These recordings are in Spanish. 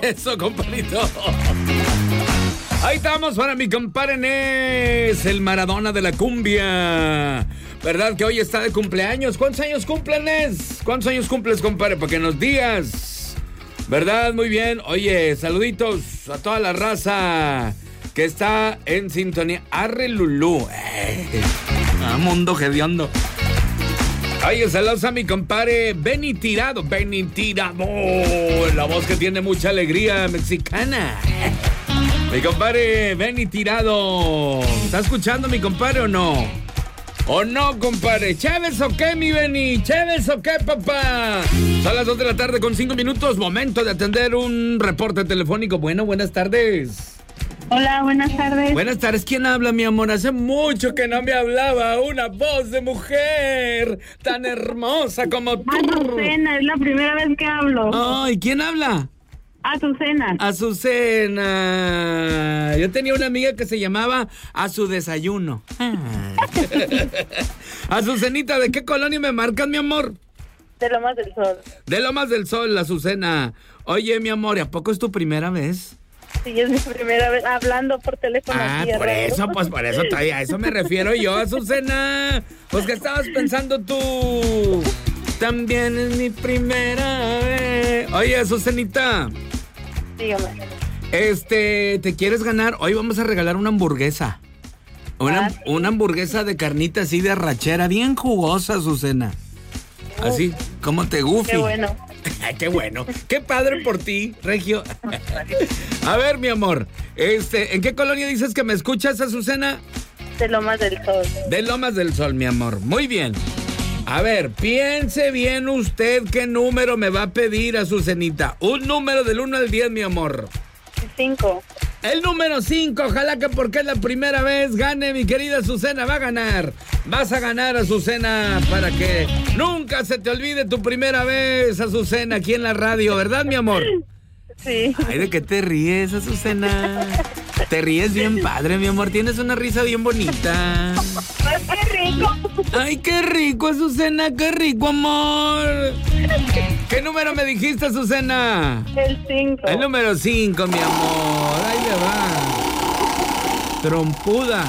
Eso, compadrito. Ahí estamos para mi compadre Nes, el Maradona de la cumbia. ¿Verdad que hoy está de cumpleaños? ¿Cuántos años cumplen, Nes? ¿Cuántos años cumples, compadre? Para que nos digas. ¿Verdad? Muy bien. Oye, saluditos a toda la raza que está en sintonía. Arre Lulú. Mundo hediondo. Oye, saludos a mi compadre Benny Tirado. Benny Tirado. La voz que tiene mucha alegría mexicana. Mi compadre Benny Tirado. ¿Está escuchando mi compadre o no? ¿O no, compadre? ¿Chéves o qué, mi Benny? ¿Chéves o qué, papá? Son las 2 de la tarde con 5 minutos. Momento de atender un reporte telefónico. Bueno, buenas tardes. Hola, buenas tardes. Buenas tardes. ¿Quién habla, mi amor? Hace mucho que no me hablaba una voz de mujer tan hermosa como tú. Azucena, es la primera vez que hablo. Ay, ¿quién habla? Azucena. Azucena. Yo tenía una amiga que se llamaba A Su Desayuno. Azucenita, ¿de qué colonia me marcas, mi amor? De Lomas del Sol. De Lomas del Sol, Azucena. Oye, mi amor, ¿y a poco es tu primera vez? Sí, es mi primera vez hablando por teléfono. Ah, por eso, a eso me refiero yo, Azucena. Pues, ¿qué estabas pensando tú? También es mi primera vez. Oye, Azucenita. Dígame. ¿Te quieres ganar? Hoy vamos a regalar una hamburguesa. Una hamburguesa de carnita así de arrachera, bien jugosa, Azucena. Así, como te gufi. Qué bueno. Qué bueno. Qué padre por ti, Regio. A ver, mi amor, ¿en qué colonia dices que me escuchas, Azucena? De Lomas del Sol. De Lomas del Sol, mi amor. Muy bien. A ver, piense bien usted qué número me va a pedir, Azucenita. Un número del 1 al 10, mi amor. 5. El número 5, ojalá que porque es la primera vez gane, mi querida Azucena, va a ganar. Vas a ganar, Azucena, para que nunca se te olvide tu primera vez, Azucena, aquí en la radio, ¿verdad, mi amor? Sí. Ay, ¿de qué te ríes, Azucena? Te ríes bien padre, mi amor, tienes una risa bien bonita. ¡Qué rico! Ay, qué rico, Azucena, qué rico, amor. ¿Qué número me dijiste, Azucena? El 5. El número 5, mi amor. Ahí le va. Trompuda.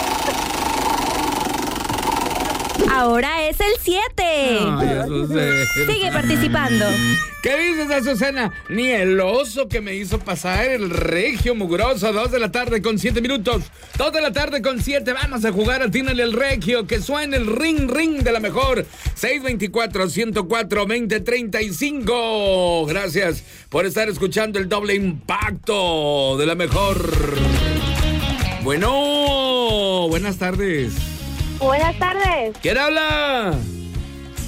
Ahora es el 7. Ay, Azucena. Sigue participando. ¿Qué dices, Azucena? Ni el oso que me hizo pasar el regio mugroso. 2 de la tarde con 7 minutos. 2 de la tarde con 7. Vamos a jugar al final el regio. Que suene el ring, ring de la mejor. 624-104-2035. Gracias por estar escuchando el doble impacto de la mejor. Bueno, buenas tardes. Buenas tardes. ¿Quién habla?